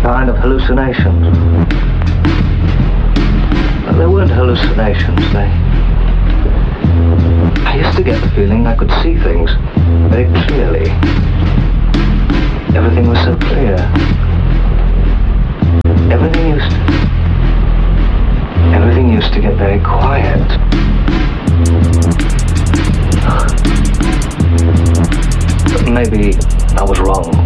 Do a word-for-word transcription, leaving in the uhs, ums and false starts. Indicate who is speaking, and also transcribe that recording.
Speaker 1: kind of hallucinations. But they weren't hallucinations, they... I used to get the feeling I could see things very clearly. Everything was so clear. Everything used to... Everything used to get very quiet. But maybe I was wrong.